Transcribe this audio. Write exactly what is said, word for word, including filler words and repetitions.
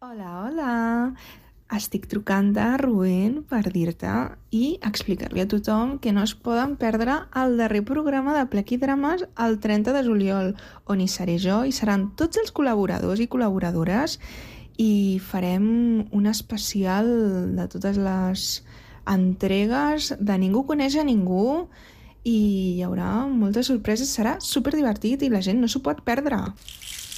Hola, hola! Estic trucant a Rubén per dir-te i explicar-li a tothom que no es poden perdre el darrer programa de Plec i Drames el trenta de juliol, on hi seré jo i seran tots els col·laboradors i col·laboradores i farem un especial de totes les entregues de Ningú coneix a ningú i hi haurà moltes sorpreses, serà superdivertit i la gent no s'ho pot perdre.